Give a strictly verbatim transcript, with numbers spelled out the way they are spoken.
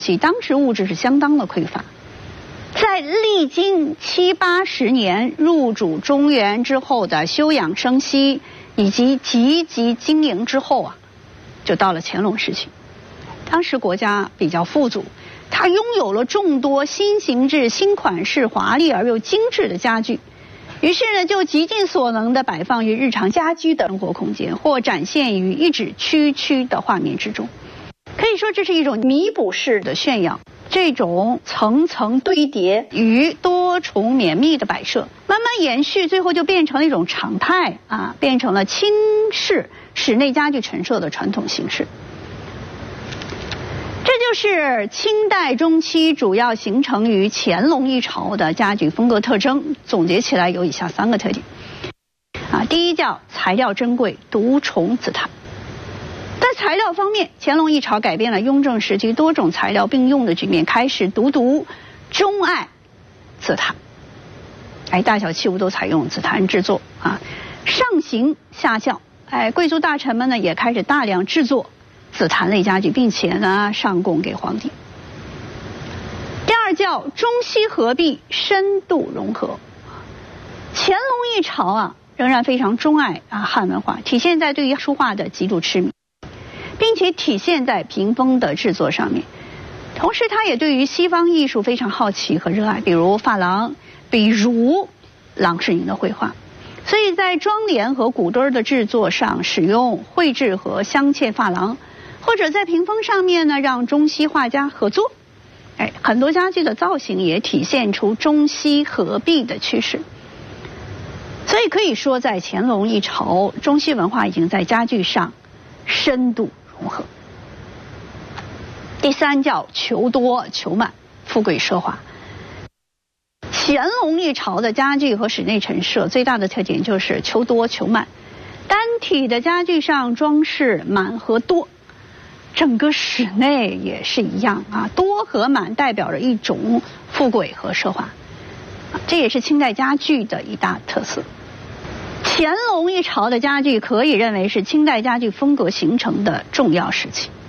其当时物质是相当的匮乏。在历经七八十年入主中原之后的休养生息以及积极经营之后啊，就到了乾隆时期。当时国家比较富足，它拥有了众多新形制、新款式、华丽而又精致的家具，于是呢，就极尽所能地摆放于日常家居的生活空间，或展现于一指区区的画面之中。可以说，这是一种弥补式的炫耀。这种层层堆叠与多重绵密的摆设，慢慢延续，最后就变成了一种常态啊，变成了清式室内家具陈设的传统形式。这就是清代中期主要形成于乾隆一朝的家具风格特征，总结起来有以下三个特点。啊，第一叫材料珍贵，独宠紫檀。在材料方面，乾隆一朝改变了雍正时期多种材料并用的局面，开始独独钟爱紫檀。哎，大小器物都采用紫檀制作啊，上行下效。哎，贵族大臣们呢也开始大量制作紫檀类家具，并且呢上贡给皇帝。第二叫中西合璧，深度融合。乾隆一朝啊，仍然非常钟爱啊汉文化，体现在对于书画的极度痴迷，并且体现在屏风的制作上面。同时，他也对于西方艺术非常好奇和热爱，比如珐琅，比如郎世宁的绘画。所以在窗帘和骨墩的制作上使用绘制和镶嵌珐琅，或者在屏风上面呢让中西画家合作。哎，很多家具的造型也体现出中西合璧的趋势。所以可以说，在乾隆一朝，中西文化已经在家具上深度融合。第三叫求多求满，富贵奢华。乾隆一朝的家具和室内陈设最大的特点就是求多求满，单体的家具上装饰满和多，整个室内也是一样啊，多和满代表着一种富贵和奢华，这也是清代家具的一大特色。乾隆一朝的家具可以认为是清代家具风格形成的重要时期。